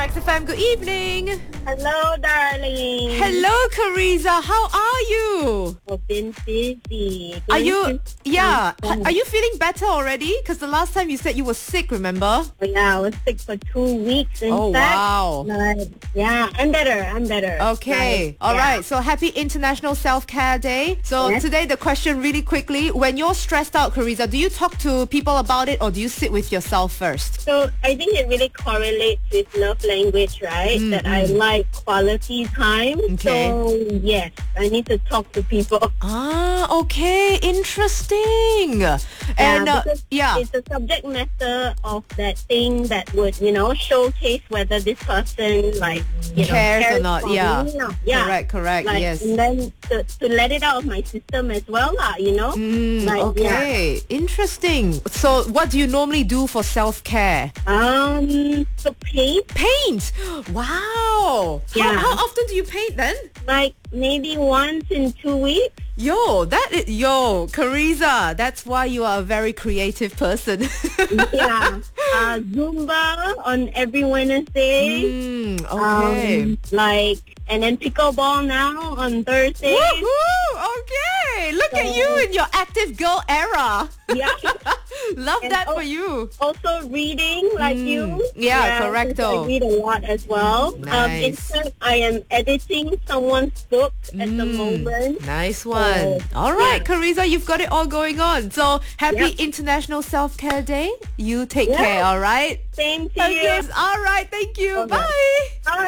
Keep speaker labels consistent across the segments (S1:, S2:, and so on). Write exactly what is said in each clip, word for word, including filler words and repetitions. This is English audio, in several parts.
S1: X F M. Good evening.
S2: Hello, darling.
S1: Hello, Carissa. How are you?
S2: I've been busy.
S1: Are you, yeah,
S2: Oh,
S1: are you feeling better already? Because the last time you said you were sick, remember?
S2: yeah, I was sick for two weeks. In
S1: Oh,
S2: fact.
S1: wow.
S2: But, yeah, I'm better. I'm better.
S1: Okay.
S2: Like,
S1: All
S2: yeah.
S1: right. So happy International Self-Care Day. So
S2: Yes.
S1: today the question really quickly, when you're stressed out, Carissa, do you talk to people about it or do you sit with yourself first?
S2: So I think it really correlates with love language, right?
S1: Mm,
S2: that I
S1: mm.
S2: like quality time.
S1: Okay.
S2: So yes, I need to talk to people.
S1: Ah, okay. Interesting. And
S2: yeah,
S1: uh,
S2: because
S1: yeah.
S2: it's the subject matter of that thing that would, you know, showcase whether this person like you
S1: Cares
S2: know
S1: or
S2: cares
S1: not,
S2: for
S1: yeah.
S2: me. No, yeah.
S1: Correct, correct,
S2: Like,
S1: yes.
S2: And then to, to let it out of my system as well, lah. You know.
S1: Mm,
S2: Like,
S1: okay, interesting. So what do you normally do for self-care?
S2: Yeah. Um. So paint,
S1: Paint! Wow!
S2: Yeah.
S1: How, how often do you paint then?
S2: like maybe once in two weeks.
S1: Yo, that is, yo, Carissa, that's why you are a very creative person.
S2: Yeah. Uh, Zumba on every Wednesday.
S1: mm, okay.
S2: Um, like, and then pickleball now on Thursday.
S1: Woohoo! Okay, look at you in your active girl era.
S2: Yeah.
S1: Love
S2: And
S1: that
S2: al-
S1: for you.
S2: Also reading like
S1: Mm,
S2: you.
S1: yeah, correcto.
S2: since I read a lot as well. Um, in
S1: Nice.
S2: fact, I am editing someone's book at the
S1: Mm,
S2: moment.
S1: Nice one.
S2: So,
S1: all right,
S2: yeah.
S1: Carissa, you've got it all going on. So happy
S2: Yep.
S1: International Self-Care Day. You take
S2: Yeah.
S1: care, all right?
S2: Same to
S1: Okay,
S2: you.
S1: all right. Thank you.
S2: Okay.
S1: Bye.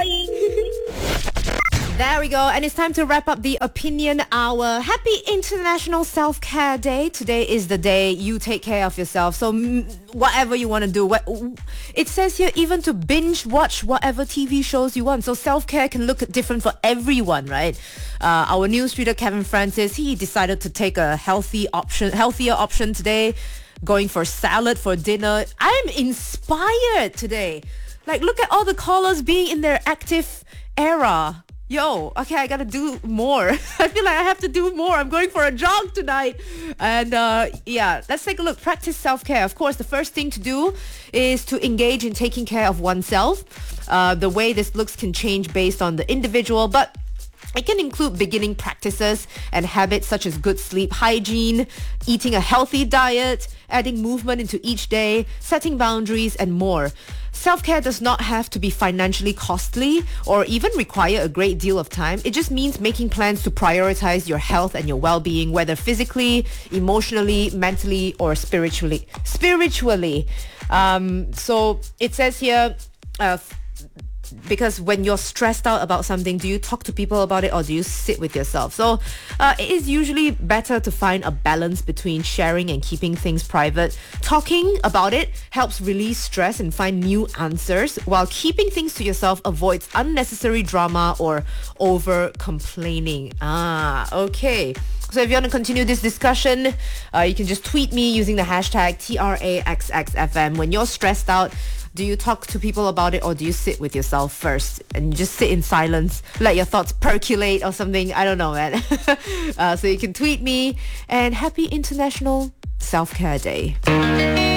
S2: Bye.
S1: There we go. And it's time to wrap up the Opinion Hour. Happy International Self-Care Day. Today is the day you take care of yourself. So mm, whatever you want to do. What, it says here even to binge watch whatever T V shows you want. So self-care can look different for everyone, right? Uh, our newsreader Kevin Francis, he decided to take a healthy option, healthier option today, going for salad for dinner. I'm inspired today. Like, look at all the callers being in their active era. Yo, okay, I gotta do more. I feel like I have to do more. I'm going for a jog tonight. And uh, yeah, let's take a look. Practice self-care. Of course, the first thing to do is to engage in taking care of oneself. Uh, the way this looks can change based on the individual, but it can include beginning practices and habits such as good sleep hygiene, eating a healthy diet, adding movement into each day, setting boundaries, and more. Self-care does not have to be financially costly or even require a great deal of time. It just means making plans to prioritize your health and your well-being, whether physically, emotionally, mentally, or spiritually. Spiritually. Um, so it says here, uh, because when you're stressed out about something, do you talk to people about it or do you sit with yourself? So uh, it is usually better to find a balance between sharing and keeping things private. Talking about it helps release stress and find new answers, while keeping things to yourself avoids unnecessary drama or over complaining. Ah, okay. So if you want to continue this discussion, uh, you can just tweet me using the hashtag T R A X X F M. When you're stressed out, do you talk to people about it or do you sit with yourself first and you just sit in silence, let your thoughts percolate or something? I don't know, man. uh, so you can tweet me, and happy International Self-Care Day.